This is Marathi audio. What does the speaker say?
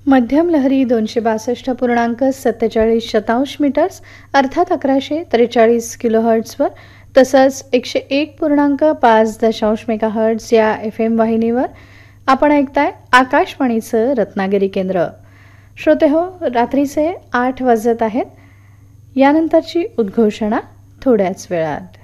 मध्यम लहरी 262.47 मीटर्स अर्थात 1143 किलोहर्ट्झवर तसंच 101.5 मेगाहर्ट्झ या FM वाहिनीवर आपण ऐकताय आकाशवाणीचं रत्नागिरी केंद्र. श्रोते हो, रात्रीचे 8 वाजत आहेत. यानंतरची उद्घोषणा थोड्याच वेळात.